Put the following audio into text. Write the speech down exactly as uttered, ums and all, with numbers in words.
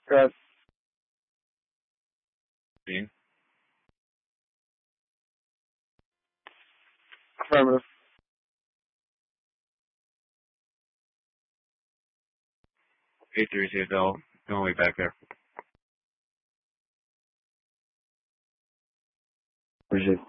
Yes. Dean? Affirmative. eight three C F L, don't wait back there. Appreciate it.